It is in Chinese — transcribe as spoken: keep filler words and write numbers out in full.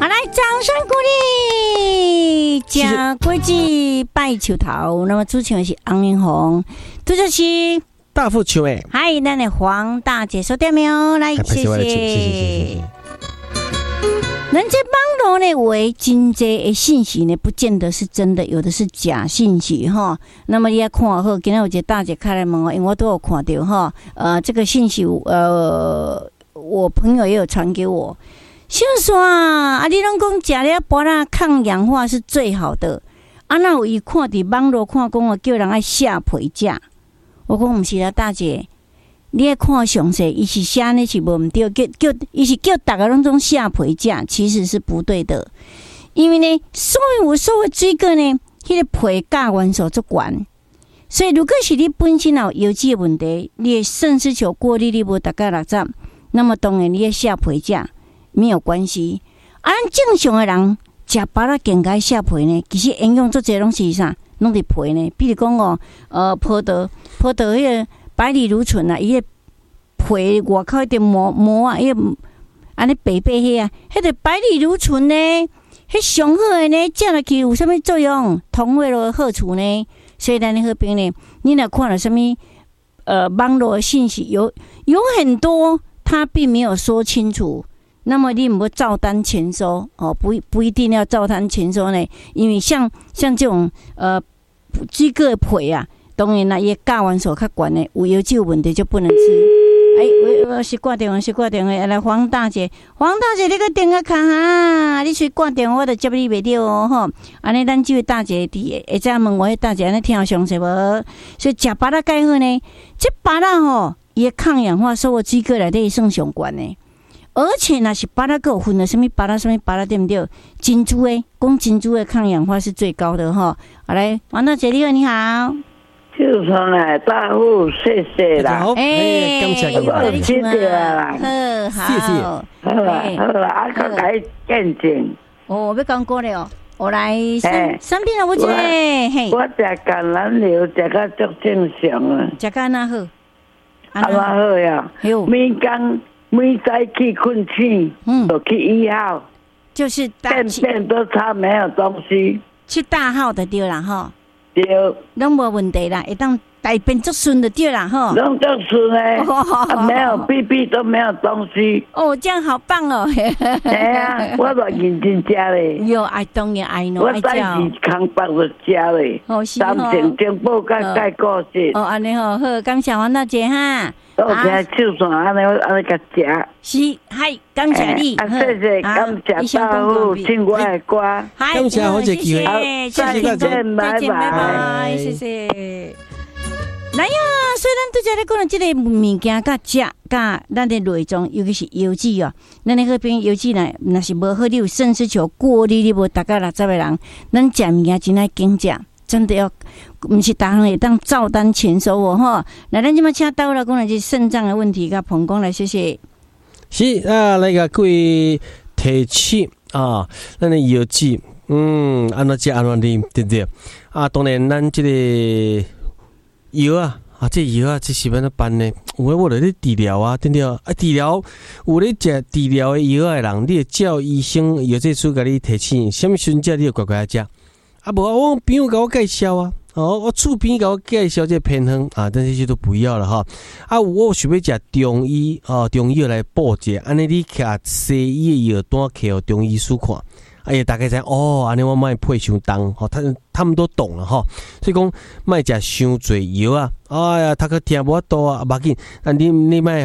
好，来掌声鼓励！假规矩拜树头，那么主持人是洪明宏，杜主持大富球诶， 嗨，咱的黄大姐收到没有？来，谢谢。 谢谢谢谢。 人这网络呢，为真济的信息呢，不见得是真的，有的是假信息哈。那么你要看好，今天有一个大姐开来问我，因为我都有看到哈。呃，这个信息，呃，我朋友也有传给我。像说啊，啊，你拢讲食了芭乐抗氧化是最好的，啊，那有伊看伫网络看讲啊，叫人爱下皮食。我讲毋是啦，大姐，你爱看详细，伊是写呢是无毋对，叫叫伊是叫大家拢种下皮食，其实是不对的。因为呢，所有所有水果呢，迄、那个皮价元素足悬，所以如果是你本身有油脂的问题，你的肾丝球过滤率无达到六十，那么当然你要下皮食。没有关系，啊，咱正常的人食芭乐更该下皮呢，其实营养足侪拢是啥，拢伫皮呢。比如讲哦，呃，葡萄葡萄迄个百里芦醇啊，伊个皮外口迄个膜膜啊，伊个安尼白白迄啊，迄个百里芦醇呢，迄上好的呢，食落去有啥物作用？同位的好处呢？所以咱的好朋友呢，你若看了什么呃网络的信息，有有很多他并没有说清楚。那么你唔要照单全收哦，不不一定要照单全收呢，因为像像这种呃水果的皮啊，当然啦，伊价元素较悬的，有油脂有问题就不能吃。哎、欸，我我是挂电话，是挂电话，来黄大姐，黄大姐，你个电话卡哈，你去挂电话，我就接你袂到哦吼。安尼，咱这位大姐伫会再问我，迄大姐安尼听有详细无？所以食芭乐介好呢，这芭乐吼，伊的抗氧化所有水果内底算上悬的。而且那是芭乐有分了什么芭乐什么芭乐对不对？珍珠诶，讲珍珠的抗氧化是最高的哈。好来，王大姐你好，你好。 就说呢，大富谢谢啦。 哎，感谢感谢， 谢谢啦。 好， 谢谢。 好啦好啦，啊，佮来见证。 哦，我要讲过了哦。我来三三片了，我这嘿。 我食橄榄油食到足正常啊。 食到哪好？ 啊，哪好呀？每工。每早去困醒，嗯，就去医号， 就是便便都差没有东西， 去大号的对啦哈， 对， 拢无问题啦，会当大便足顺的对啦哈， 拢足顺嘞，啊，没有屁屁都没有东西， 哦，这样好棒哦， 哎呀，我都认真食嘞， 有爱当然爱喏， 我早起空腹就食嘞，三成情报甲介故事， 哦，安尼好好，感谢王大姐哈。 我听手线安尼安尼甲食， 是，嗨，感谢你， 啊，谢谢，感谢大富，唱我的歌， 感谢好姐机会， 再见，拜拜， 谢谢。来呀，虽然拄则咧讲即个物件甲食甲咱的内脏，尤其是油脂哦，咱的好朋友油脂呢，若是无好，你有肾丝球过滤，你无达到六十个人，咱食物件真爱精食。真的要，不是大行会当照单全收哦哈。来，咱即马请到了讲的是肾脏的问题，甲彭公来谢谢。 是啊，那个各位提起啊，咱的药剂，嗯，安怎食安怎啉，对不对？啊，当然咱这个药啊，啊，这药啊，这是要怎办呢？有诶，我来咧治疗啊，对不对？啊，治疗有咧食治疗的药的人，你叫医生药剂师甲你提醒，什么时阵食，你就乖乖食。啊，无啊，我朋友甲我介绍啊，哦，我厝边甲我介绍这偏方啊，但这些都不要了哈。啊，我想要食中医哦，中医来补者，安尼你徛西医的药单摕互中医师看，哎呀，大概知哦，安尼我莫配伤重，吼，他他们都懂了哈。所以讲莫食伤侪药啊，哎呀，他个听无多啊，无要紧，啊你你莫。